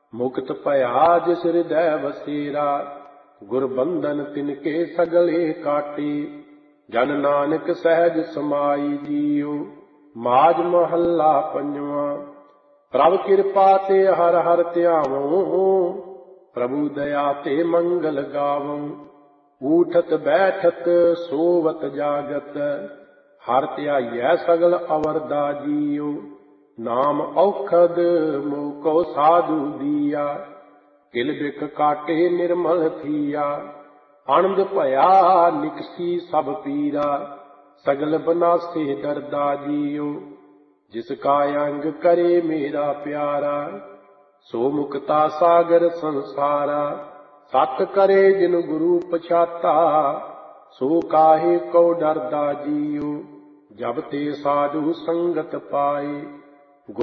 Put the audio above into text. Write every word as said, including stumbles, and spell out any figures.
मुक्त भया जिस हृदय बसेरा, गुर बंधन तिनके सगले काटे। जन नानक सहज समाई जियो, माज महला पंजवा। प्रभ कृपा ते हर हर ध्यावों, प्रभु दया ते मंगल गावों। ऊठत बैठत सोवत जागत, हर ध्याइयै सगल अवरदा जियो। नाम औखद मोको साधु दिया, किल बिक काटे निर्मल थिया। आनंद भया निकसी सब पीरा, सगल बनासे दरदा जियो। जिसका अंग करे मेरा प्यारा, सो मुक्ता सागर संसारा। सत करे जिन गुरु पछाता, सो काहे को डरदा जियो। जब ते साधु संगत पाए,